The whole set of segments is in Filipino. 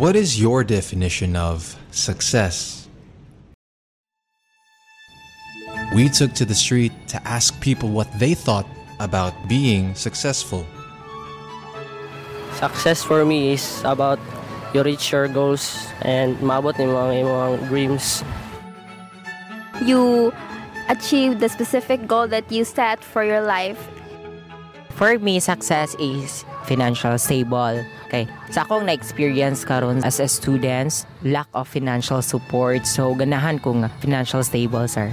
What is your definition of success? We took to the street to ask people what they thought about being successful. Success for me is about you reach your goals and maabot ni mga dreams. You achieve the specific goal that you set for your life. For me, success is financial stable. Okay. Sa akong na-experience karon as a student, lack of financial support. So, ganahan kong financial stable, sir.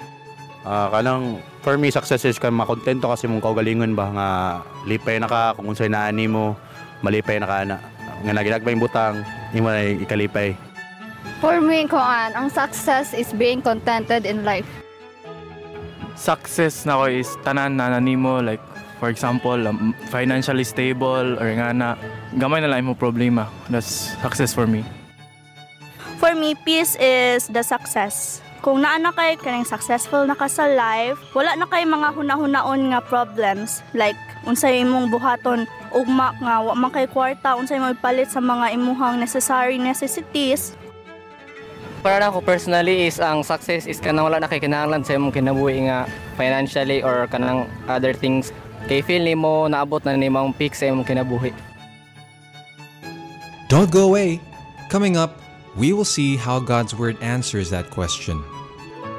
For me, success is makontento kasi mong kaugalingon ba nga lipay na ka kung unsay naani mo, malipay na ka na. Nga naginagba yung butang, imo na ikalipay. For me, ang success is being contented in life. Success na ko is tanan na nanimo, like for example, financially stable or nga na gamay na lang mo problema. That's success for me. For me, peace is the success. Kung naa na kay kanang successful na ka sa life, wala na kay mga hunahunahon nga problems like unsay imong buhaton ugma nga wa man kay kwarta, unsay mo ipalit sa mga imuhang necessary necessities. Para ako personally is ang success is kanang wala na kay kinahanglan sa imong kinabuhi nga financially or kanang other things. Kay feel nimo naabot na nimong peak sa imong kinabuhi. Don't go away. Coming up, we will see how God's Word answers that question.